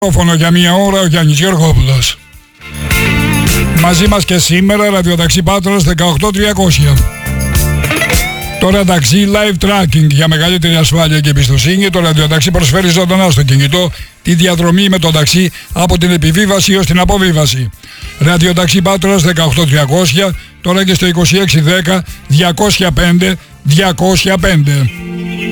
Μικρόφωνο για μία ώρα ο Γιάννης Γεωργόπουλος. Μαζί μας και σήμερα ραδιοταξί Πάτρας 18300. Το ραδιοταξί Live Tracking για μεγαλύτερη ασφάλεια και εμπιστοσύνη. Το ραδιοταξί προσφέρει ζωντανά στο κινητό τη διαδρομή με το ταξί από την επιβίβαση ως την αποβίβαση. Ραδιοταξί Πάτρας 18300, τώρα και στο 2610 205 205.